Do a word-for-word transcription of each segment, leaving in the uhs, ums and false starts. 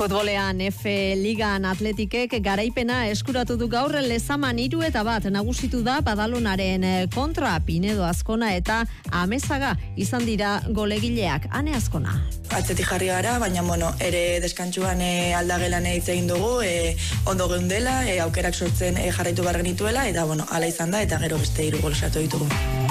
Futbolean F Ligan Atletikek garaipena eskuratu du gaur Lezaman hiru eta bat nagusitu da Badalonaren kontra. Pinedo Azkona eta Amezaga izan dira golegileak. Ane Azkona. Atzetik jarri gara, baina bueno, ere deskantsuan e, aldagelan hitz egin dugu, e, ondo geundela, e, aukerak sortzen e, jarraitu behar genituela, eta bueno, hala izan da, eta gero beste hiru gol sartu ditugu.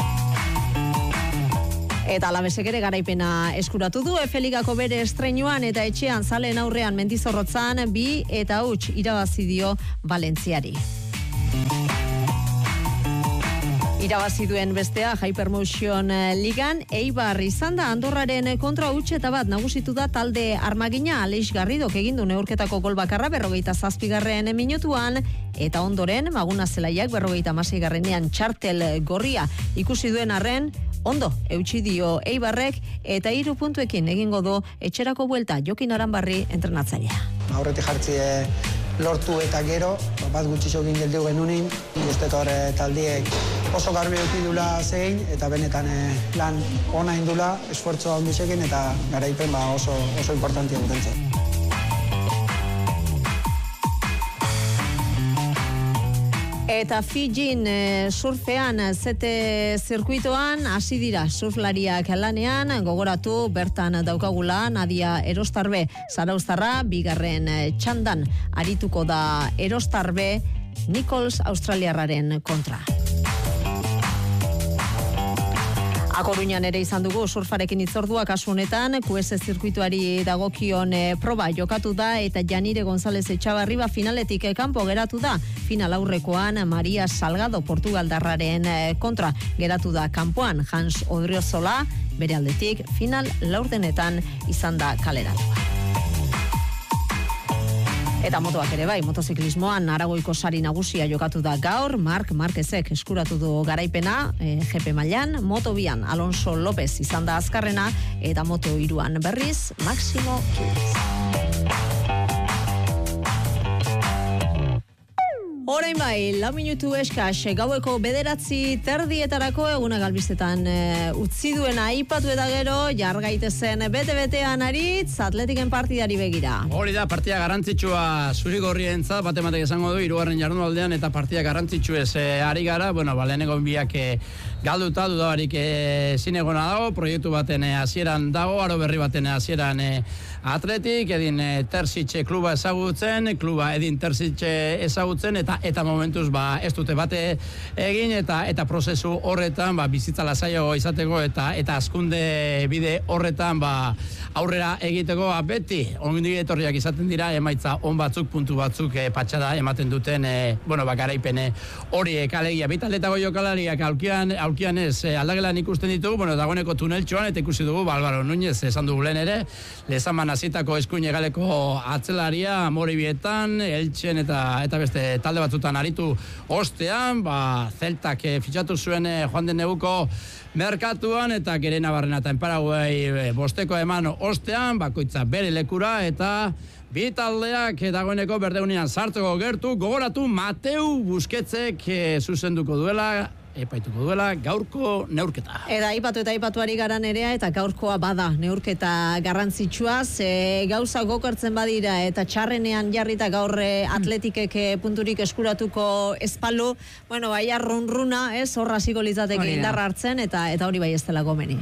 Eta Alabesek ere garaipena eskuratu du F Ligako bere estreinuan eta etxean zaleen aurrean Mendizorrotzan bi eta huts irabazi dio Valentziari. Irabazi duen bestea Hypermotion Ligan Eibar izan da Andorraren kontra huts eta bat nagusitu da talde armagina. Aleix Garridok egin du neurketako gol bakarra berrogeita zazpigarren minutuan eta ondoren Maguna Zelaiak berrogeita hamaseigarrenean txartel gorria ikusi duen arren ondo eutsi dio Eibarrek eta hiru puntuekin egingo du etxerako buelta. Jokin Aranbarri entrenatzailea. Aurretik jartzie lortu eta gero, bat gutxixokin geldiu genunin, guztet hor taldiek oso garbi eukidula zein, eta benetan eh, lan ona indula, esfuertzoa ondisekin, eta garaipen ba, oso, oso importantia gutentzen. Eta Fijin e, surfean zete zirkuitoan hasi dira surflariak lanean, gogoratu bertan daukagula Nadia Erostarbe Zarauztarra bigarren txandan arituko da Erostarbe Nichols Australiarraren kontra. A Coruñan ere izan dugu surfarekin itzordua kasu honetan, Q S zirkuituari dagokion e, proba jokatu da eta Janire González Etxabarriba finaletik kanpo geratu da. Final aurrekoan Maria Salgado Portugaldarraren e, kontra geratu da kanpoan. Hans Odriozola bere aldetik final laurdenetan izan da kaleratua. Eta motoak ere bai, motoziklismoan Aragoiko sari nagusia jokatu da gaur, Mark Marquezek eskuratu du garaipena, e, G P mailan, moto bian Alonso López izan da azkarrena, eta moto hiruan berriz, Máximo Kills. Orain bai, lau minutu eskas, gaueko bederatzi terdietarako eguna galbistetan e, utzi duena aipatu eta gero, jargaitezen bete-betean aritz, Atletiken partidari begira. Hori da, partida garantzitsua zuri-gorrientzat, batematek esango du, hirugarren jardunaldean eta partida garantzitsu ez e, ari gara, bueno, baleneko biak e, galduta, dudabarik e, zinegona dago, proiektu baten hasieran e, dago, aro berri baten hasieran e, Atletik, edin e, Tersitxe kluba ezagutzen, kluba edin Tersitxe ezagutzen, eta eta momentuz ba ez dute bate egin eta eta prozesu horretan ba bizitza lasaiago izateko eta eta hazkunde bide horretan ba aurrera egiteko ba, beti ongi etorriak izaten dira emaitza on batzuk puntu batzuk e, patxada ematen duten e, bueno ba garaipen horiek alegia bitaletako jokalariak aulkian aulkian ez e, aldagelan ikusten ditugu bueno dagoeneko tuneltxoan eta ikusi dugu ba Álvaro Núñez esan dugu lehen ere Lezaman hasitako eskuin egaleko atzelaria Amoribietan Eltsen eta eta beste talde batzutan aritu ostean, ba, Zeltak e, fitxatu zuen e, joan den neguko merkatuan eta Gerena Barrena eta Enparaguai e, bosteko eman ostean, bakoitza bere lekura eta bi taldeak dagoeneko berdegunean sartzeko gertu, gogoratu Mateu Busquetsek e, zuzenduko duela, epaituko duela gaurko neurketa. Eta aipatu eta aipatuari gara nerea eta gaurkoa bada neurketa garrantzitsua, ze gauza gokartzen badira eta txarrenean jarrita gaur Atletikek punturik eskuratuko espalu, bueno, bai arrunruna, ez, horra ziko litzateke indarra hartzen eta eta hori bai ez dela gomeni.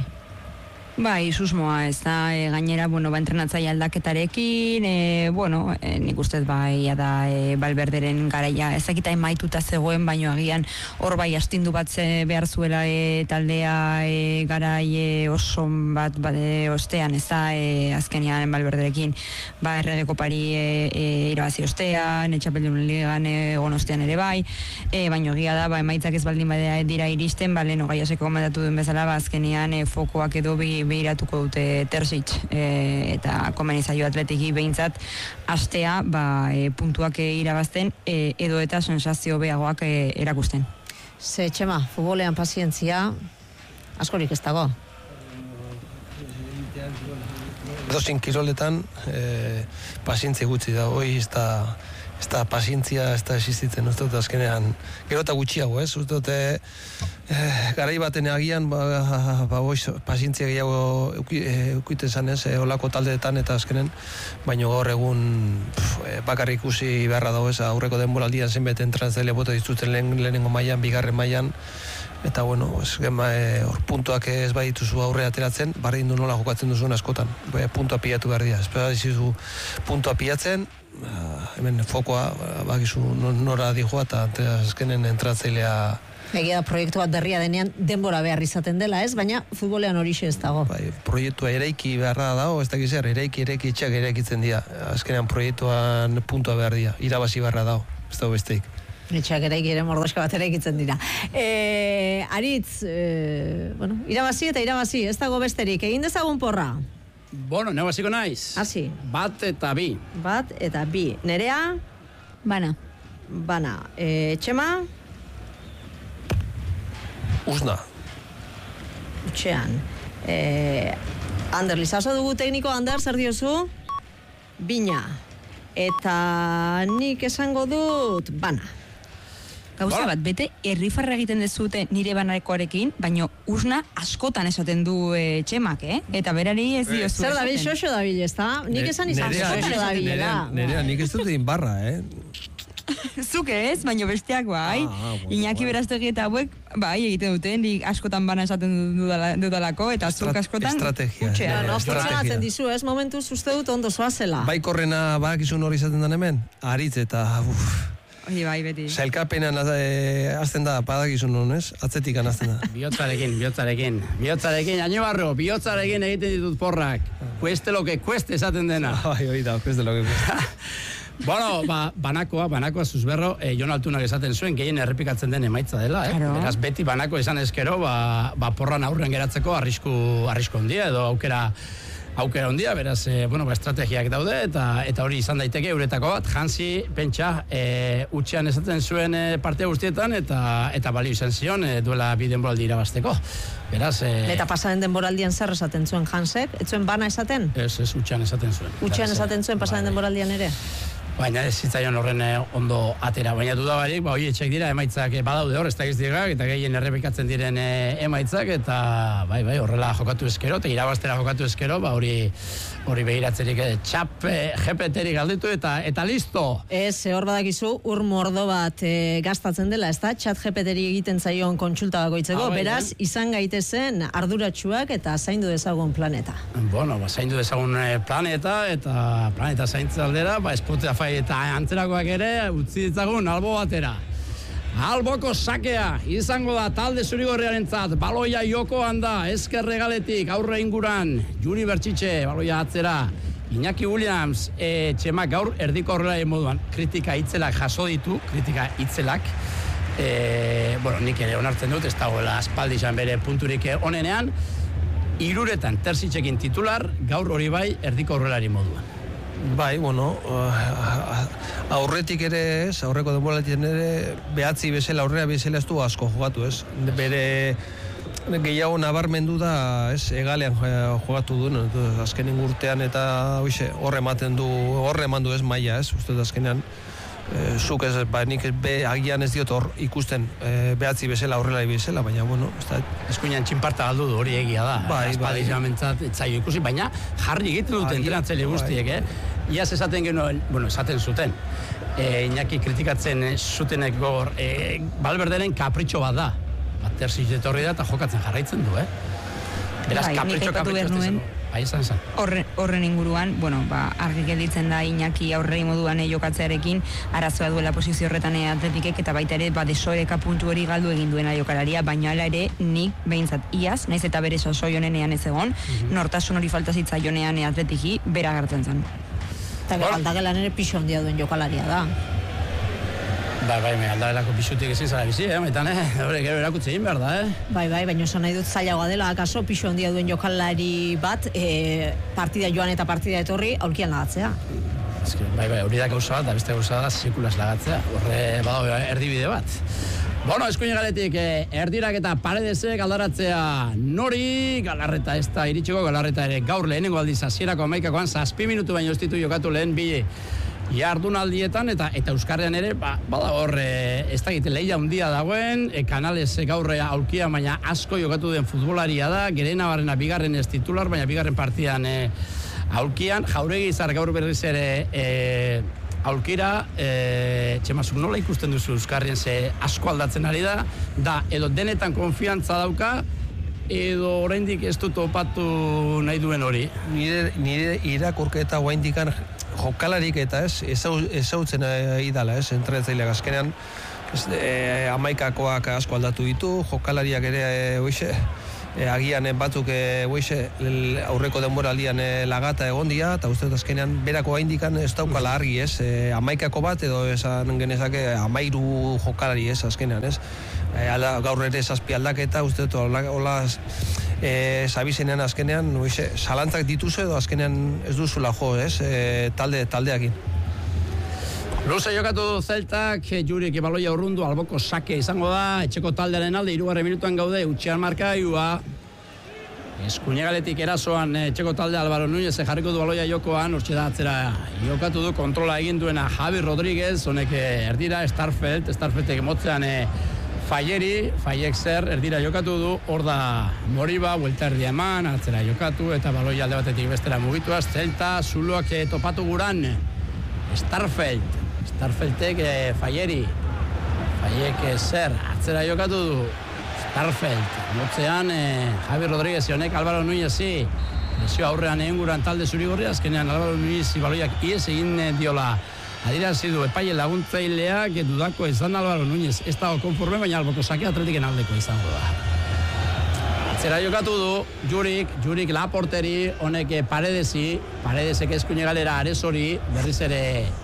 Bai, susmoa, ez da, e, gainera, bueno, ba, entrenatzaile aldaketarekin, e, bueno, e, nik ustez bai, da, e, Balberderen garaia, ezakita emaituta zegoen, baino agian hor bai astindu bat ze behar zuela e, taldea e, garai e, oso bat, bat e, ostean, ez da, e, azkenean Balberderekin, ba, erregeko pari e, e, irabazi ostean, etxapeldun ligan egon ostean ere bai, e, baino egia da, ba, emaitzak ez baldin badea dira iristen, ba, lehen ogaiaseko komendatu duen bezala, ba, azkenean e, fokoak edo bi behiratuko dute Terzic e, eta komenizaio Atletiki behintzat astea ba, e, puntuak irabazten e, edo eta sensazio beagoak e, erakusten. Ze Txema, futbolean pazientzia askorik ez dago. Edozin kiroletan e, pazientzia gutxi da, hoi ez da ez da pazientzia ez da existitzen, uste dut azkenean, gero eta gutxiago, ez? Uste dut, eh, garai baten agian, ba, ba, boiz, pazientzia gehiago eukite zan, ez? E, olako taldeetan eta azkenen, baina gaur egun pf, bakarrik ikusi beharra dago, ez? Aurreko denboraldian zenbait entrenatzaile bota dituzten lehen, lehenengo mailan, bigarren mailan, eta bueno, ez gema, e, or, puntuak ez badituzu aurre ateratzen, barri indu nola jokatzen duzuen askotan, e, puntua pilatu behar dira, espera dizizu puntua pilatzen, hemen fokoa bakizu nora dijoa eta azkenen entratzailea. Egia da, proiektu bat berria denean denbora behar izaten dela, ez? Baina futbolean horixe ez dago. Bai, proiektua eraiki beharra dago, ez dakiz zer, eraiki, eraiki, etxeak eraikitzen dira. Azkenean proiektuan puntua behar dira, irabazi beharra dago, ez dago besteik. Etxeak eraiki ere mordoska bat eraikitzen dira. E, Aritz, e, bueno, irabazi eta irabazi, ez dago besterik, egin dezagun porra? Bueno, neu hasiko naiz. Hasi. Bat eta bi. Bat eta bi. Nerea? Bana. Bana. E, Txema? Usna. Utxean. E, Ander, Lizaso dugu tekniko, Ander, zer diozu? Bina. Eta nik esango dut bana. Gauza bat, bete herrifarra egiten dezute nire banarekoarekin, baino Usna askotan esaten du e, Txemak, eh? Eta berari ez dio zu Zer esaten. dabil, xoxo dabil, ez da? Nik esan izan xoxo dabilela. Nerea, nik ez dut egin barra, eh? Zuke ez, baino besteak bai. Ah, bueno, Iñaki bai. Berastegi eta hauek, bai, egiten dute, nik askotan bana esaten dudala, dudalako, eta zuk Estra- askotan... estrategia. Utxea. No, Estrategia. funtzionatzen dizu, ez? Momentuz uste dut ondo zoazela. Bai korrena bakizun hori izaten den hemen, aritz eta uf, Hori bai, beti. sailkapenean e, azten da, badakizun non, ez? Atzetikan azten da. Bihotzarekin, bihotzarekin. Bihotzarekin, Año Barro, bihotzarekin egiten ditut porrak. Cueste lo que cueste esaten dena. Bai, hori da, ez de lo que cuesta. Bueno, ba, banakoa, banakoa zuzberro, eh, Jon Altunak esaten zuen, gehien errepikatzen den emaitza dela, eh? Claro. Beraz, beti banako esan ezkero, ba, ba porran aurren geratzeko arrisku, arrisku handia, edo aukera aukera handia, beraz, eh, bueno, ba, estrategiak daude, eta eta hori izan daiteke euretako bat, Hansi, pentsa, eh, utxean esaten zuen eh, partea guztietan, eta eta balio izan zion, eh, duela bi denboraldi irabazteko. Beraz, eh, Eta pasaren denboraldian zer esaten zuen Hansek? Ez zuen bana esaten? ez, ez, utxean esaten zuen. Utxean Beraz, esaten zuen pasaren bai. denboraldian ere? Baina ez zitzaion horren eh, ondo atera. Baina dudabarik, ba, hoi etxek dira emaitzak eh, badaude hor, estatistikak, eta gehien errepikatzen diren eh, emaitzak, eta bai, bai, horrela jokatu ezkero, eta irabaztera jokatu ezkero, ba, hori hori behiratzerik eh, txap eh, G P T-rik galditu, eta eta listo! Ez, hor badakizu, ur mordo bat e, gastatzen dela, ez da? Chat G P T-ri egiten zaion kontsulta bakoitzeko, Ah, bai, beraz, bai. izan gaitezen arduratsuak eta zaindu dezagun planeta. Bueno, ba, zaindu dezagun eh, planeta, eta planeta zaintza aldera, ba, Spotify eta antzerakoak ere, utzi ditzagun albo batera. Alboko sakea, izango da talde zurigorriarentzat, baloia jokoan da, ezker regaletik, aurre inguran, Juni Bertxitxe, baloia atzera, Iñaki Williams, e, Txemak gaur erdiko horrela moduan, kritika itzelak jaso ditu, kritika itzelak, e, bueno, nik ere onartzen dut, ez dagoela aspaldi izan bere punturik onenean, iruretan terzitxekin titular, gaur hori bai, erdiko horrelari moduan. Bai, bueno, uh, aurretik ere ez, aurreko denboratien ere, behatzi bezala, aurrera bezala ez du asko jogatu, ez? Bere gehiago nabarmendu da, ez, egalean jogatu duen, azkenen urtean eta hoize, horre ematen du, horre eman du ez maila, ez? Uste dut azkenean, e, zuk ez, ba, nik be, agian ez diot hor ikusten e, behatzi bezala, aurrela bezala, baina, bueno, ez da, Eskuinan txinparta galdu du, hori egia da. Bai, Aspaldi bai. jamentzat etzaio ikusi, baina jarri egiten dute Bai, entrenatzaile bai. guztiek, eh? Iaz esaten genuen, bueno, esaten zuten, e, Iñaki kritikatzen eh, zutenek gor, e, Balberderen kapritxo bat da. Bat terziz etorri da eta jokatzen jarraitzen du, eh? Beraz, Bai, nik kapritxo, aipatu kapritxo, behar nuen. Bai, izan zen. Horre, horren inguruan, bueno, ba, argi gelditzen da Iñaki aurrei moduan e, jokatzearekin arazoa duela posizio horretan e, atletikek eta baita ere ba, desoreka puntu hori galdu egin duena jokalaria, baina hala ere nik behintzat iaz, naiz eta bere sosoi honenean ez egon, Mhm. nortasun hori falta zitzaionean e, atletiki bera gertzen zen. Eta Bueno. aldagelan ere pixo handia duen jokalaria da. Bai, bai, me aldagelako pisutik ezin zara bizi, eh? Maitan, eh? Hore, gero erakutze egin behar da, eh? Bai, bai, baina esan nahi dut zailagoa dela, akaso pixo handia duen jokalari bat, e, partida joan eta partida etorri, aulkian lagatzea. Eske, bai, bai, hori da gauza bat, da beste gauza da sekulas lagatzea, horre badago erdibide bat. Bueno, eskuin galetik, eh, erdirak eta paredesek aldaratzea nori, Galarreta ez da iritsiko, Galarreta ere gaur lehenengo aldiz hasierako hamaikakoan zazpi minutu baino ez ditu jokatu lehen bi jardunaldietan eta eta euskarrean ere ba, bada hor e, ez da egite lehia handia dagoen, e, kanalez gaur aulkia baina asko jokatu den futbolaria da, Gerenabarrena bigarren ez titular, baina bigarren partidan e, aulkian, Jauregi Izar gaur berriz ere e, aulkira, e, Txemasuk nola ikusten duzu euskarrien ze asko aldatzen ari da, da edo denetan konfiantza dauka, edo oraindik ez dut opatu nahi duen hori. Nire, nire irakurketa oraindikan jokalarik eta ez, ezautzen idala, ez, entrenatzaileak azkenean, ez, e, amaikakoak asko aldatu ditu, jokalariak ere, e, oixe, e, agian batzuk, e, oixe, aurreko denboraldian e, lagata egon dira, eta uste dut azkenean, berako oraindikan ez daukala argi, ez, e, amaikako bat, edo esan genezake amairu jokalari, ez, azkenean, ez, e, ala, gaur ere zazpi aldaketa, uste dut, hola, hola E, zabizenean azkenean, oixe, zalantzak dituzu edo azkenean ez duzula jo, ez, e, talde, taldeakin. Luze jokatu du Zeltak, Jurik baloia urrundu, alboko sake izango da, etxeko taldearen alde, hirugarren minutuan gaude, utxean markaioa. Eskuinegaletik erasoan etxeko talde Álvaro Núñez jarriko du baloia jokoan, hortxe da atzera jokatu du, kontrola egin duena Javi Rodríguez, honek erdira, Starfelt, Starfeltek motzean e, Faieri, Faiek zer, erdira jokatu du, hor da Moriba, buelta erdia eman, atzera jokatu, eta baloi alde batetik bestera mugituaz, Zelta, Zuloak e, topatu guran, Starfelt, Starfeltek e, Faieri, Faiek zer, atzera jokatu du, Starfelt, motzean, e, Javi Rodríguez, honek Álvaro Núñezi, lesio aurrean egin guran talde zurigorri, azkenean Álvaro Núñezi baloiak ies egin diola, adirazi du epaile laguntzaileak dudako izan Álvaro Núñez, ez dago konforme, baina alboko sake atletiken aldeko izango da. Atzera jokatu du, Jurik, Jurik Laporteri, honek Paredesi, Paredesek eskuine galera Aresori, berriz ere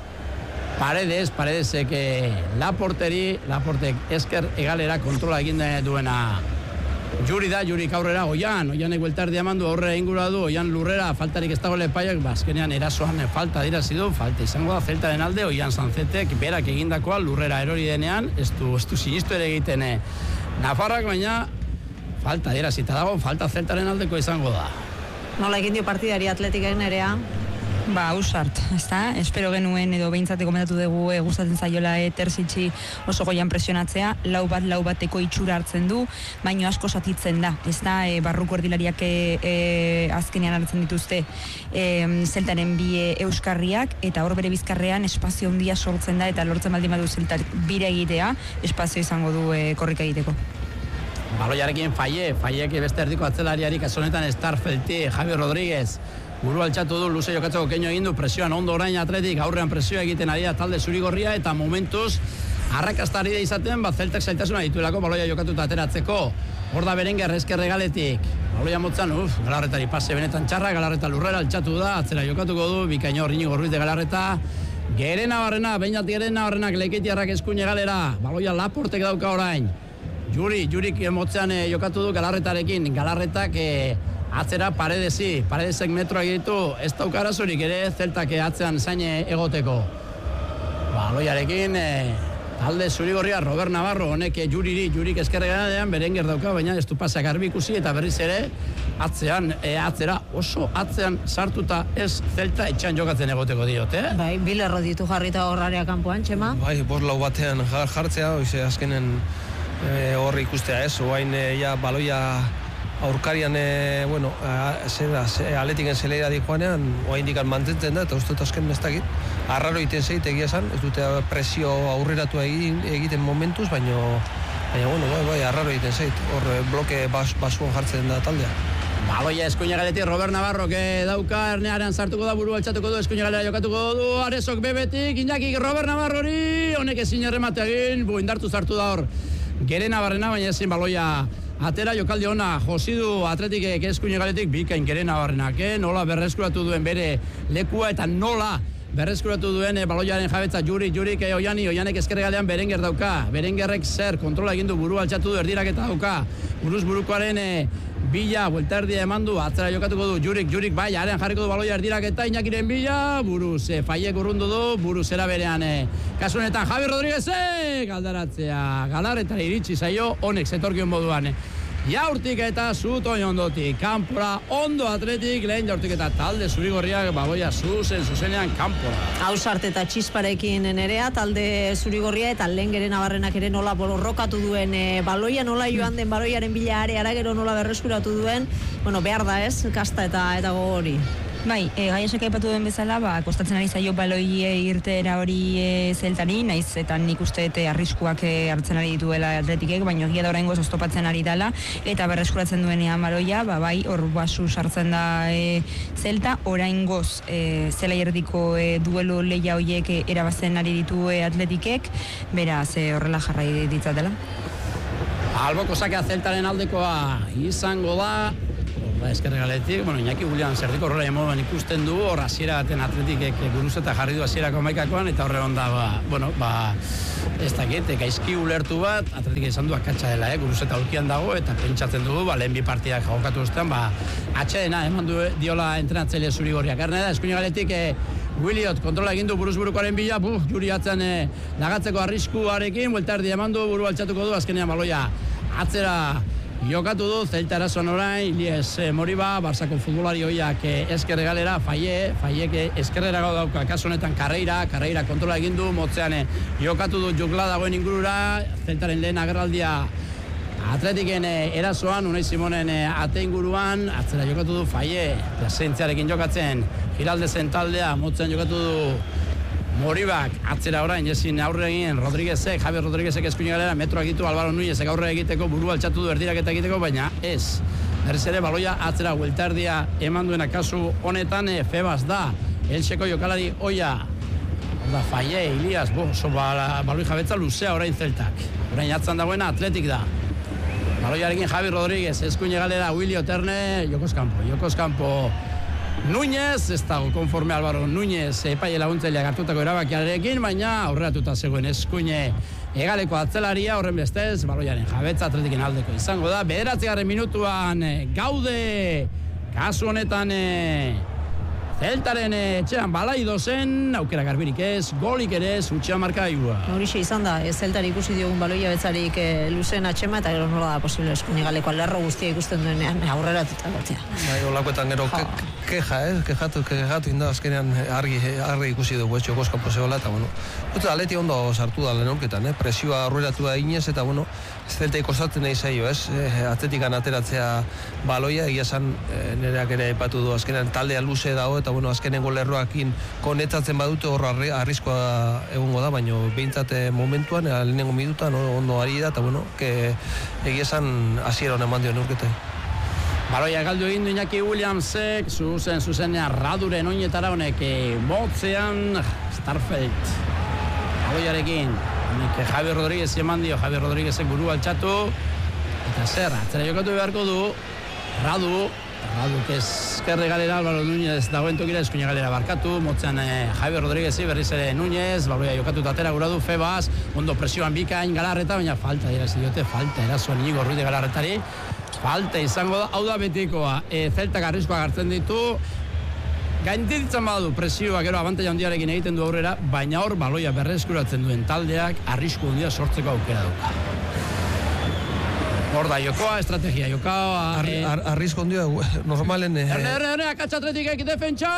Paredes, Paredesek Laporteri, Laportek esker egalera kontrola egin duena Juri da, Jurik aurrera, Oian, Oianek bueltardia eman du, aurrera ingura du, Oian lurrera, faltarik ez dago lepaiak, bazkenean erasoan falta dirazi du, falta izango da Zeltaren alde, Oian Sanzetek berak egindakoa lurrera erori denean, ez du, ez du sinistu ere egiten Nafarrak, baina falta dirazita dago, falta Zeltaren aldeko izango da. Nola egin dio partidari Atletikaren erea? Ba, ausart, ezta? Espero genuen edo behintzate komentatu dugu e, gustatzen zaiola e, Terzitzi oso goian presionatzea, lau bat lau bateko itxura hartzen du, baino asko satitzen da, ezta? E, barruko erdilariak e, e, azkenean hartzen dituzte e, Zeltaren bi e, euskarriak, eta hor bere bizkarrean espazio handia sortzen da, eta lortzen baldin badu Zeltak bire egitea, espazio izango du e, korrika egiteko. Baloiarekin Faie, Faiek beste erdiko atzelariari kasonetan Starfelti, Javi Rodríguez, buru altxatu du, luze jokatzeko keino egin du, presioan ondo orain Atletik, aurrean presioa egiten ari da talde zurigorria, eta momentuz arrakasta ari da izaten, bat Zeltak zailtasuna dituelako baloia jokatuta ateratzeko. Hor da Berenguer ezkerre galetik, baloia motzan, uf, Galarretari pase benetan txarra, Galarreta lurrera altxatu da, atzera jokatuko du, bikaino Iñigo Ruiz de Galarreta, Gerenabarrena, Beñat Gerenabarrenak leikeitiarrak eskuine galera, baloia Laportek dauka orain. Juri, Jurik motzean e, jokatu du Galarretarekin, Galarretak e, atzera Paredesi, Paredesek metroa egitu, ez dauka arazorik ere Zeltak atzean zaine egoteko. Baloiarekin, e, talde zurigorria Robert Navarro, honek Juriri, Jurik eskerre ganadean, Berenguer dauka, baina ez du paseak garbi ikusi eta berriz ere, atzean, e, atzera oso atzean sartuta ez Zelta etxan jokatzen egoteko diot, eh? Bai, bilerro ditu jarrita horrarea kanpoan, Txema? Bai, bor lau batean jartzea, oize, azkenen horri e, ikustea ez, oain e, ja baloia aurkarian, e, bueno, zera, Atletiken zelera di joanean, oa indikan mantentzen da, eta uste dut azken ez dakit, arraro egiten zeit, egia esan, ez dute presio aurreratu egin, egiten momentuz, baina, baina, bueno, bai, bai, arraro egiten zeit, hor bloke bas, basuan jartzen da taldea. Baloia eskuina galetik, Robert Navarro, que dauka ernearen sartuko da, buru altxatuko du, eskuina galera jokatuko du, Aresok bebetik, Iñaki Robert Navarro hori, honek ezin erremate egin, bu indartu sartu da hor, Gerenabarrena, baina ezin baloia atera jokaldi ona, Josidu Atletikek eskuine galetik, bikain Gerenabarrenak, eh? Nola berreskuratu duen bere lekua eta nola berreskuratu duen e, baloiaren jabetza Juri, Jurik, e, Oiani, Oianek ezkerre galean Berenguer dauka, Berengerrek zer, kontrola egin du, buru altxatu du, erdirak eta dauka, buruz burukoaren e, bila, buelta erdia eman du, atzera jokatuko du, Jurik, Jurik, bai, arean jarriko du baloia erdirak eta Iñakiren bila, buruz, e, Faiek urrundu du, buruz era berean, e, kasunetan, Javi Rodríguezek, aldaratzea, Galarretara iritsi zaio, honek zetorkion moduan, e. jaurtik eta Zutoi ondotik. Kanpora ondo Atletik, lehen jaurtik eta talde zurigorriak bagoia zuzen, zuzenean kanpora. Hausart eta txisparekin nerea, talde zurigorria eta lehen geren abarrenak ere nola borrokatu duen e, baloia, nola joan den baloiaren bila areara, gero nola berreskuratu duen, bueno, behar da ez, kasta eta, eta gogori. Bai, e, Gaiasek aipatu duen bezala, ba, kostatzen ari zaio baloie irteera hori e, zeltari, naiz eta nik uste eta arriskuak e, hartzen ari dituela Atletikek, baina egia da oraingoz oztopatzen ari dela, eta berreskuratzen duenean baloia, ba, bai, hor basu sartzen da e, zelta, oraingoz e, zela erdiko e, duelo leia horiek e, erabazen ari ditu e, Atletikek, beraz e, horrela jarrai ditzatela. Alboko sakea zeltaren aldekoa izango da, ba, eskerregaletik, bueno, Iñaki Julian zerdiko horrela emoan ikusten du, hor hasiera baten Atletikek guruzeta jarri du hasierako hamaikakoan, eta horre onda, ba, bueno, ba, ez dakit, gaizki ulertu bat, Atletik izan du akatsa dela, eh, guruzeta ulkian dago, eta pentsatzen dugu, ba, lehen bi partidak jokatu ostean, ba, atxedena, eman du diola entrenatzaile zurigorriak. Erne da, eskuinegaletik, eh, Williot kontrola egin du buruz-burukoaren bila, buf, juri atzen eh, lagatzeko arriskuarekin, buelta erdi eman du, buru altxatuko du, azkenean baloia atzera jokatu du, Zelta erasoan orain, Ilies eh, Moriba, Barsako futbolari hoiak eh, eskerre galera, Faie, Faiek eh, eskerrera gau dauka, kasu honetan Karreira, Karreira kontrola egin du, motzean eh, jokatu du jokla dagoen ingurura, Zeltaren lehen agerraldia Atletiken eh, erasoan, Unai Simonen eh, ate inguruan, atzera jokatu du Faie, presentziarekin jokatzen, Giraldezen taldea, motzean jokatu du Moribak, atzera orain, ezin aurre egin Rodríguezek, Javier Rodríguezek eskuin galera, metroak ditu Álvaro Núñezek aurre egiteko, buru altxatu du erdiraketa egiteko, baina ez. Berriz ere, baloia atzera hueltardia eman duena kasu honetan, e, Febas da, Elxeko jokalari oia, da, Faie, Ilias, bo, so, ba, baloi jabetza luzea orain Zeltak. Orain atzan dagoena Atletik da. Baloiarekin Javier Rodríguez, eskuin galera, Willy Oterne, Jokos Kampo, Jokos Kampo, Núñez, ez dago konforme Álvaro Núñez epaile laguntzaileak hartutako erabakiarekin, baina aurreratuta zegoen eskuine egaleko atzelaria, horren bestez, baloiaren jabetza Atletiken aldeko izango da. Bederatzigarren minutuan gaude, kasu honetan Zeltaren etxean balaido zen, aukera garbirik ez, golik ere ez, utxea markaigua. Horixe izan da, ez Zeltari ikusi diogun baloia betzarik e, luzen atxema, eta gero nola da posible eskuinigaleko lerro guztia ikusten duenean aurreratuta gotzea. Bai, olakoetan gero ke, keja, eh? kejatu, kejatu inda, azkenean argi, argi ikusi dugu, etxio Jokos zegoela, eta bueno, eta Atleti ondo sartu da lehen aurketan, eh? Presioa aurreratu da inez, eta bueno, Zeltei kostatzen nahi zaio, ez? Eh, Atletikan ateratzea baloia, egia esan eh, nereak ere aipatu du, azkenean taldea luze dago, eta bueno, azkenengo lerroakin konetatzen badute hor arriskoa egongo da, baina behintzat momentuan, lehenengo minutan ondo ari da, eta bueno, que egia esan hasieran eman dio neurkete. Baloia galdu egin du Iñaki Williamsek, zuzen zuzenean Raduren oinetara honek motzean Starfelt. Baloiarekin, honek Javier Rodríguez eman dio, Javier Rodríguezek buru altxatu, eta zer, atzera jokatu beharko du, Radu, Raduk eskerre galera, Álvaro Núñez dagoen tokira eskuina galera barkatu, motzean eh, Javier Rodríguez berriz ere Núñez, baloia jokatu tatera gura du Febas, ondo presioan bikain Galarreta, baina falta irazi diote, falta erasoan Inigo Ruiz de Galarretari, falta izango da, hau da betikoa, e, Zeltak arriskoa hartzen ditu, gainditzen badu presioa gero abantaila handiarekin egiten du aurrera, baina hor baloia berreskuratzen duen taldeak arrisku handia sortzeko aukera duka. Hor da, jokoa, estrategia, jokoa... Ar, ar, arrizko ondio, normalen... Eh... Erne, erne, erne, akatsa Atletikek defentsa!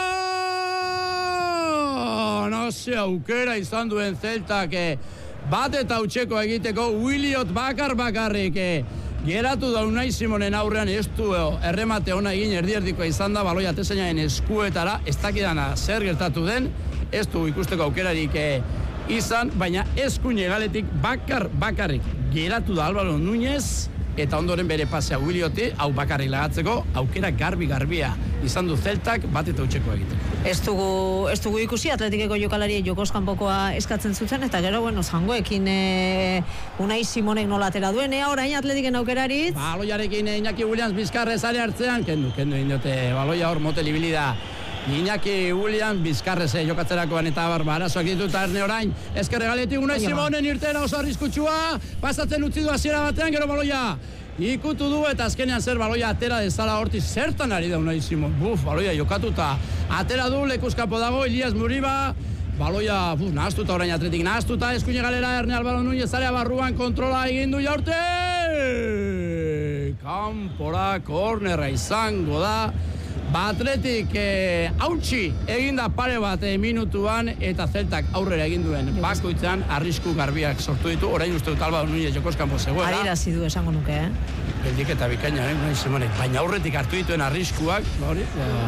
No se aukera izan duen Zeltak bat eta utxeko egiteko Williot bakar bakarrik geratu da Unai Simonen aurrean, ez du erremate ona egin erdi-erdikoa izan da, baloia tezainaen eskuetara, ez dakidana zer gertatu den, ez du ikusteko aukerarik izan, baina eskuine galetik bakar bakarrik geratu da Álvaro Núñez, eta ondoren bere pasea Willioti, hau bakarrik lagatzeko, aukera garbi-garbia izan du Zeltak bat eta utxeko egiteko. Ez dugu, ez dugu ikusi Atletikeko jokalari Jokos kanpokoa eskatzen zuten, eta gero, bueno, zangoekin e, Unai Simonek nola atera duen, ea orain Atletiken aukeraritz. Baloiarekin Iñaki Williams bizkarrez are hartzean, kendu, kendu indiote, baloia hor motel ibili da. Iñaki Williams bizkarreze jokatzerakoan eta barba arazoak dituta erne orain eskerre galetik Unai Simonen irtera oso arriskutsua, pasatzen utzi du hasiera batean, gero baloia ikutu du eta azkenean zer baloia atera dezala hortiz zertan ari da Unai Simon, buf, baloia jokatuta atera du, lekuzkapo dago Ilias Muriba, baloia buf, nahaztuta orain Atletik, nahaztuta eskuine galera Erne Álvaro Núñez area barruan kontrola egin du jaurte kanpora, kornerra izango da. Ba, Atletik eh, hautsi eginda pare bat eh, minutuan eta Zeltak aurrera egin duen bakoitzean arrisku garbiak sortu ditu. Orain uste dut Alba Nunez jokoskanpo zegoela. Adierazi du esango nuke, eh? Geldik eta bikaina, eh? Nahi zemanek. Baina aurretik hartu dituen arriskuak, ba hori,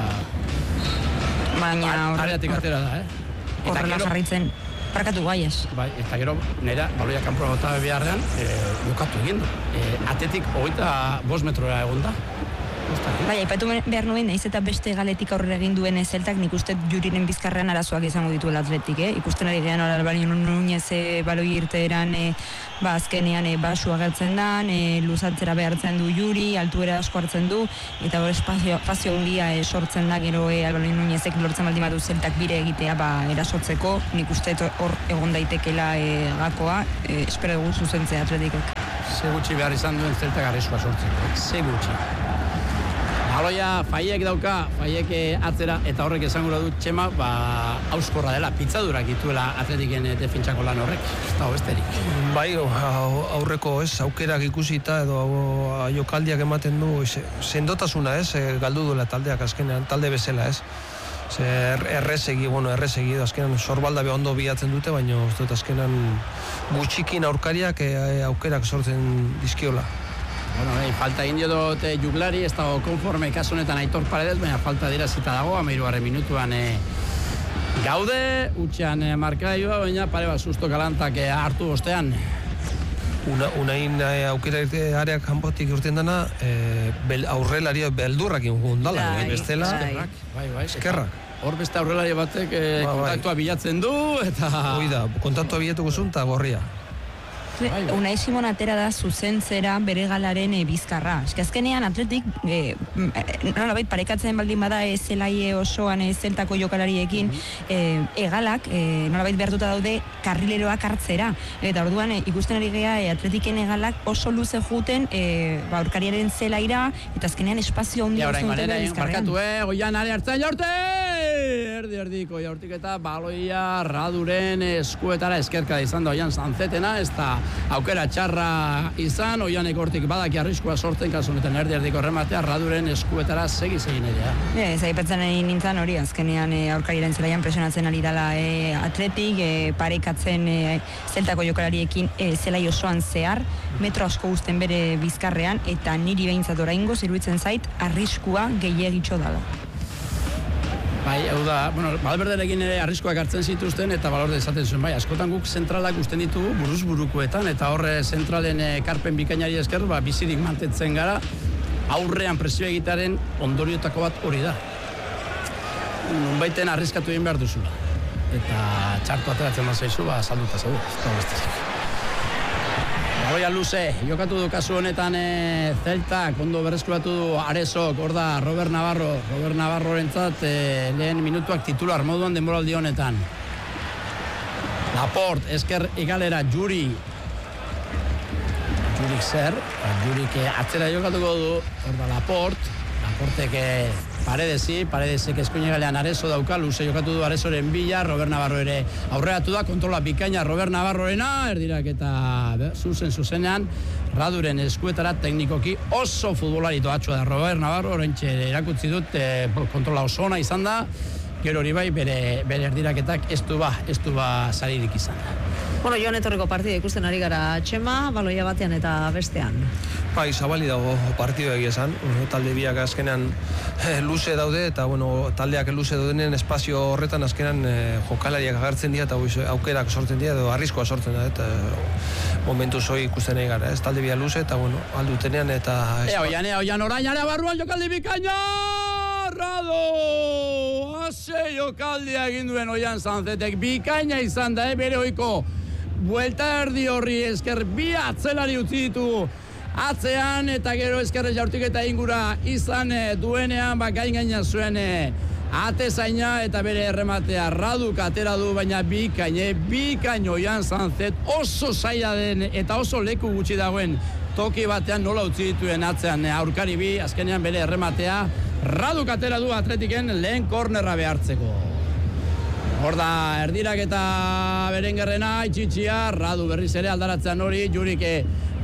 baina areatik atera da, eh? Horrela jarraitzen, parkatu bai ez. Bai, eta gero, nera, baloia kanpora bota beharrean, eh, jokatu egin du. Eh, Atetik hogeita bost metrora egon da. Bai, aipatu behar nuen, naiz eta beste galetik aurrera egin duen Zeltak, nik uste Juriren bizkarrean arazoak izango dituela Atletik, eh? Ikusten ari gehan hori Alba Nunez e, baloi irteeran e, ba, azkenean e, basu agertzen da, e, luzatzera behartzen du Juri, altuera asko hartzen du, eta hor espazio, espazio handia e, sortzen da gero e, Alba Nunezek lortzen baldin badu Zeltak bire egitea ba, erasotzeko, nik uste hor egon daitekela e, gakoa, e, espero dugu zuzentzea Atletikek. Ze gutxi behar izan duen Zeltak arriskua sortzeko, ze gutxi. Baloia Faiek dauka, Faiek atzera, eta horrek esango du Txema, ba, auskorra dela, pitzadurak dituela Atletiken defentsako lan horrek, ez da besterik. Bai, aurreko ez, aukerak ikusita edo jokaldiak ematen du, sendotasuna ez, galdu duela taldeak azkenean, talde bezala ez. Errezegi, bueno, errezegi, azkenan sorbalda be ondo bilatzen dute, baina ez dut azkenan gutxikin aurkariak aukerak sortzen dizkiola. Bueno, eh, falta egin dio dut eh, juglari, ez dago konforme kasu honetan Aitor Paredes, baina falta dirazita dago, hamairugarren minutuan eh, gaude, utxean eh, markaioa, baina pare bat susto galantak eh, hartu ostean. Una, unain eh, aukera areak kanpotik urten dana, eh, bel, aurrelaria beldurrak ingundala, bai, eh, bestela. Eskerrak, bai, bai. Eskerrak. Hor beste aurrelari batek eh, ba, kontaktua bilatzen du, eta... Hoi da, kontaktua bilatuko zuen, eta gorria. Unai Simon atera da zuzentzera bere galaren e, bizkarra. Eske azkenean Atletik e, nolabait parekatzen baldin bada e, zelaie osoan e, Zeltako jokalariekin e, egalak e, nolabait behartuta daude karrileroak hartzera. Eta orduan e, ikusten ari gea e, Atletiken egalak oso luze juten e, ba, aurkariaren zelaira eta azkenean espazio handia ja, zuten bere bizkarrean. Markatu, eh, goian are hartzen jaurte! Erdi erdiko jaurtik eta baloia Raduren eskuetara eskerka izan da oian Sanzetena, ez da aukera txarra izan, oianek hortik badaki arriskua sortzen kasu honetan erdi erdiko rematea Raduren eskuetara segi segin ere. Ez, aipatzen ari nintzen hori, azkenean e, aurkariaren zelaian presionatzen ari dela e, Atletik, e, parekatzen e, Zeltako jokalariekin e, zelai osoan zehar, metro asko guzten bere bizkarrean, eta niri behintzat oraingoz iruditzen zait arriskua gehiagitxo dela. Bai, hau da, bueno, Valverderekin ere arriskoak hartzen zituzten eta Valverde esaten zuen, bai, askotan guk zentralak usten ditugu buruz burukoetan eta horre zentralen ekarpen bikainari esker, ba, bizirik mantentzen gara, aurrean presio egitaren ondoriotako bat hori da. Nunbaiten arriskatu egin behar duzula. Eta txartu ateratzen bat zaizu, ba, salduta zaudu, ez da bestezik. Baloia luze, jokatu du kasu honetan e, Zeltak, ondo berreskuratu du Arezok, hor da Robert Navarro, Robert Navarrorentzat e, lehen minutuak titular moduan denboraldi honetan. Laport, esker igalera, Juri. Jurik zer, Jurik atzera jokatuko du, hor da Laport, Laportek Paredesi, Paredesek eskuinegalean Arezo dauka, luze jokatu du Arezoren bila, Robert Navarro ere aurreatu da, kontrola bikaina Robert Navarroena, erdirak eta zuzen zuzenean, Raduren eskuetara teknikoki oso futbolari doatxua da Robert Navarro, orentxe erakutsi dut, e, kontrola oso ona izan da, gero hori bai, bere, bere erdiraketak ez du ba, ez du ba saririk izan. Bueno, joan etorriko partida ikusten ari gara Txema, baloia batean eta bestean. Bai, zabali dago partidua egia esan, talde biak azkenean e, luze daude, eta bueno, taldeak luze daudenen espazio horretan azkenan e, jokalariak agertzen dira, eta aukerak sortzen dira, edo arriskoa sortzen da, eta e, momentu zoi ikusten egin gara, ez talde biak luze, eta bueno, aldutenean, eta... Ea, oian, ea, oian, orain, ea, barruan jokaldi bikaina! Rado! Ase jokaldia egin duen oian Sanzetek, bikaina izan da, eh, bere oiko, buelta erdi horri esker bi atzelari utzi ditu atzean eta gero eskerre jaurtik eta ingura izan e, duenean ba, gain gaina zuen e, atezaina eta bere errematea Raduk atera du baina bikaine, bikain oian Sanzet oso zaila den eta oso leku gutxi dagoen toki batean nola utzi dituen atzean e, aurkari bi, azkenean bere errematea Raduk atera du Atletiken lehen kornerra behartzeko. Hor da, erdirak eta berengerrena, itxitxia, Radu berriz ere aldaratzean hori, Jurik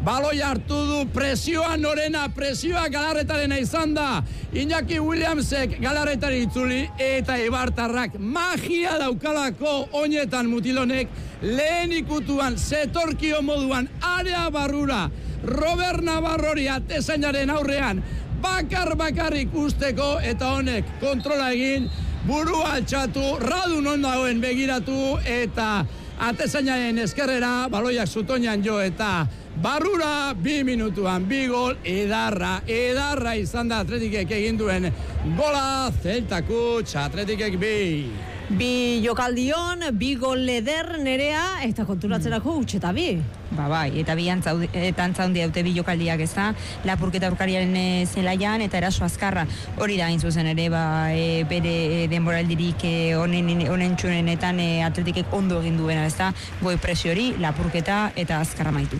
baloi hartu du, presioa norena, presioa Galarretarena izan da, Iñaki Williamsek Galarretari itzuli, eta eibartarrak magia daukalako oinetan mutilonek, lehen ikutuan, zetorkio moduan, area barrura, Robert Navarrori atezainaren aurrean, bakar bakarrik usteko, eta honek kontrola egin, burua altxatu, Radu non dagoen begiratu, eta atezainaren eskerrera, baloiak zutoinan jo, eta barrura bi minutuan, bi gol, edarra, edarra izan da Atletikek egin duen gola, Zeltakuts, Atletikek bi. Bi jokaldion, bi gol leder Nerea, eta konturatzerako utxe eta bi. Ba, bai, eta bi antzaundi haute bi jokaldiak ez da, lapurketa aurkariaren e, zelaian, eta eraso azkarra, hori da hain zuzen ere, ba, e, bere e, denboraldirik e, onen, onen txunenetan e, Atletikek ondo egin duena, ez da, goi presiori, lapurketa eta azkarra maitu.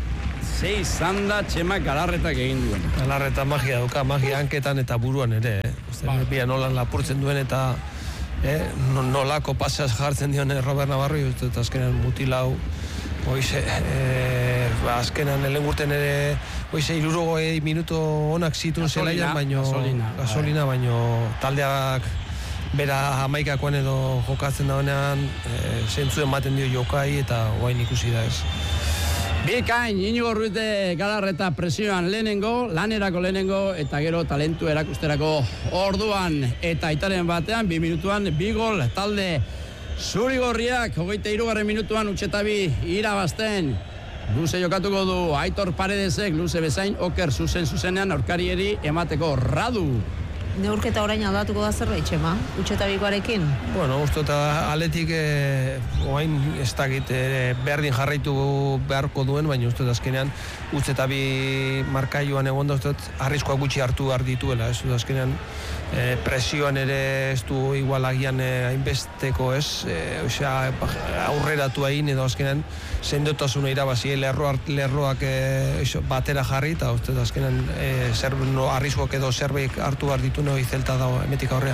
Ze izan da Txema Galarretak egin duen. Galarreta magia dauka, magia hanketan eta buruan ere, eh? Ba. Bia nolan lapurtzen duen eta eh, nolako pasaz jartzen dion Robert Navarro, eta azkenan mutilau, oize, eh, azkenan elengurten ere, oize, irurogei minuto onak zituen zelaian, baino, gasolina, gasolina baino taldeak bera hamaikakoan edo jokatzen daunean, eh, zentzuen ematen dio jokai, eta guain ikusi da ez. Bikain, Inigo Ruiz Galarreta presioan lehenengo, lanerako lehenengo, eta gero talentu erakusterako orduan, eta aitaren batean, bi minutuan, bi gol, talde zurigorriak, hogeita hirugarren minutuan, utxetabi irabazten, luze jokatuko du, Aitor Paredesek, luze bezain, oker zuzen zuzenean, aurkarieri emateko Radu. Neurketa orain aldatuko da zerbait, Txema, utxetabikoarekin? Bueno, uste eta aletik eh, oain ez dakit eh, berdin jarraitu beharko duen, baina uste azkenean utxetabi markaioan egon da, uste arriskoa gutxi hartu behar dituela, ez uste azkenean eh, presioan ere ez du igual agian eh, hainbesteko ez, eh, osea, aurreratu egin edo azkenean sendotasuna irabazi, lerroak, lerroak eh, batera jarri, eta uste azkenean eh, zer, no, arriskoak edo zerbait hartu behar ditu noi Zelta dago emetik aurrea.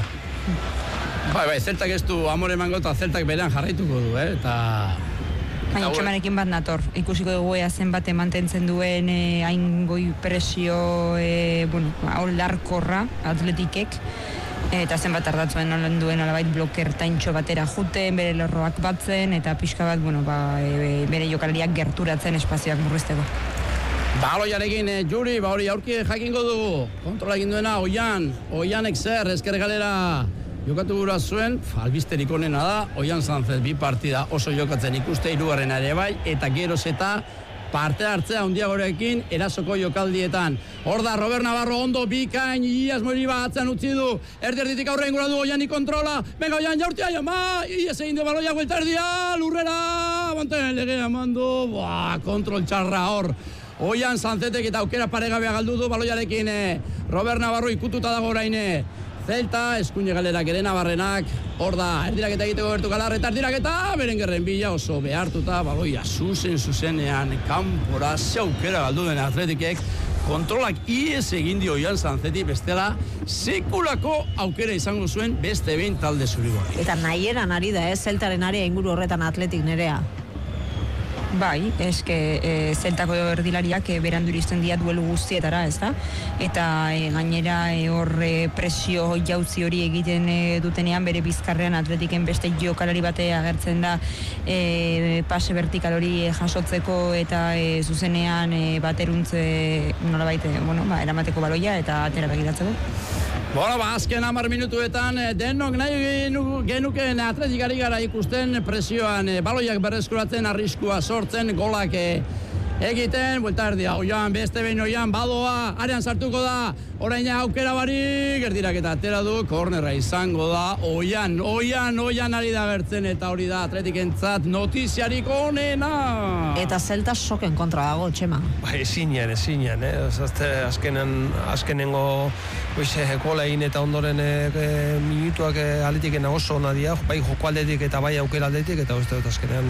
Bai, bai, Zeltak ez du amore emango eta Zeltak berean jarraituko du, eh? Eta... Baina Txemarekin bat nator, ikusiko dugu ea zenbat mantentzen duen eh, hain goi presio, eh, bueno, larkorra Atletikek, eta zenbat ardatzuen nolan duen olabait bloker taintxo batera juten, bere lerroak batzen, eta pixka bat, bueno, ba, e, bere jokalariak gerturatzen espazioak murrizteko. Baloiarekin, eh, Juri, ba hori aurki jakingo dugu, kontrola egin duena, Oian, Oianek zer, ezker galera jokatu gura zuen, albisterik onena da, Oian Sanzet bi partida oso jokatzen ikuste, hirugarrena ere bai, eta geroz eta parte hartzea handiagorekin erasoko jokaldietan. Hor da, Robert Navarro ondo bikain, Iaz Moriba atzen utzi du, erdi-erditik aurre ingura du, Oiani kontrola, venga Oian jaurtia, jama, Iaz egin du baloia guelta erdia, lurrera, abanten legea mandu, buah, kontrol txarra hor. Oian Sanzetek eta aukera paregabea galdu du baloiarekin eh, Robert Navarro ikututa dago orain eh. Zelta, eskuine galerak ere Navarrenak, hor da, erdiraketa egiteko bertu Galarreta, erdiraketa, Berengerren bila oso behartuta, baloia zuzen zuzenean, kanpora, ze aukera galdu den Atletikek, kontrolak iez egin dio Oian Sanzeti, bestela, sekulako aukera izango zuen beste behin talde zurigorri. Eta nahieran ari da, ez, Zeltaren area inguru horretan Atletik Nerea. Bai, eske e, Zeltako erdilariak e, berandu iristen dira duelu guztietara, ez da? Eta e, gainera e, hor e, presio jauzi hori egiten e, dutenean bere bizkarrean Atletiken beste jokalari bate agertzen da e, pase vertikal hori e, jasotzeko eta e, zuzenean e, bateruntze nolabait, e, bueno, ba, eramateko baloia eta atera begiratzeko. Bueno, ba, azken hamar minutuetan denok nahi genuken Atletikari gara ikusten presioan e, baloiak berreskuratzen, arriskua sortzen, golak e, egiten, buelta erdia, Oian, beste behin Oian, badoa, arean sartuko da, orain aukera barik, erdirak eta atera du, kornerra izango da, Oian, Oian, Oian ari da gertzen, eta hori da Atletikentzat notiziarik onena. Eta Zelta soken kontra dago, Txema. Ba, ezinean, ezinean, eh? Azte, azkenen, azkenengo oize, gola egin eta ondoren e, e, minutuak e, Atletiken oso ona dira, bai joko aldetik eta bai aukera aldetik, eta uste dut azkenean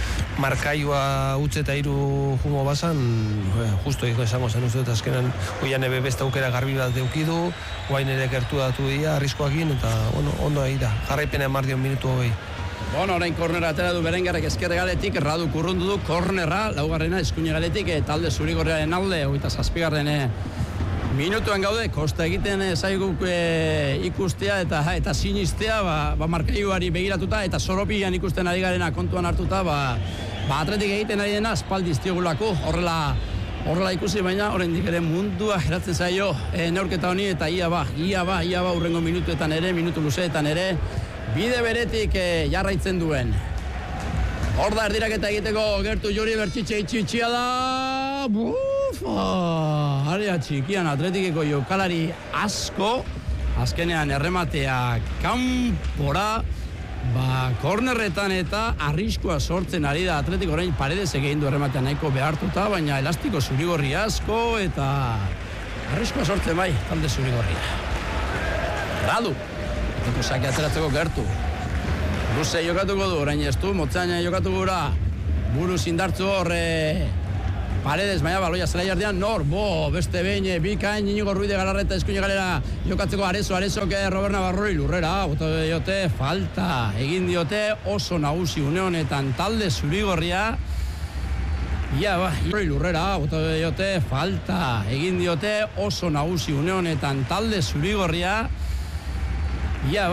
markaioa utze eta hiru jungo bazan, e, justo izango zen uste dut azkenean Oian ebe beste aukera garbi bat deukidu, guain ere gertu datu dira, arriskoakin, eta bueno, ondo egin da, jarraipena emardion minutu hogei. Bueno, orain kornera atera du Berengarrek ezker galetik, Radu kurrundu du kornerra, laugarrena eskuine galetik, e, talde zurigorriaren alde, hogeita zazpigarren e, minutuan gaude, kosta egiten e, zaiguk e, ikustea eta eta sinistea, ba, ba markailuari begiratuta, eta Soropian ikusten ari garena kontuan hartuta, ba, ba Atletik egiten ari dena aspaldi iztiogulako, horrela horrela ikusi, baina oraindik ere mundua geratzen zaio e, neurketa honi, eta ia ba, ia ba, ia ba, urrengo minutuetan ere, minutu luzeetan ere, bide beretik e, jarraitzen duen. Hor da erdiraketa egiteko gertu Jori Bertxitxe itxitxia da, bufa, area txikian Atletikeko jokalari asko, azkenean errematea kanpora, ba, kornerretan eta arriskua sortzen ari da Atletik orain Paredes egin du errematea nahiko behartuta, baina elastiko zurigorri asko eta arriskua sortzen bai, talde zurigorria. Radu, etiko sake ateratzeko gertu. Luze jokatuko du, orain ez du, motzean jokatu gura, buruz indartzu horre, Paredes, baina baloia zela jardian, nor, bo, beste behin, bikain, Inigo Ruide Galarreta eskuine galera jokatzeko Arezo, Arezok, Robert Navarroi lurrera, bota diote, falta, egin diote, oso nagusi une honetan talde zurigorria, ia ba, lurrera, bota diote, falta, egin diote, oso nagusi une honetan talde zurigorria, ia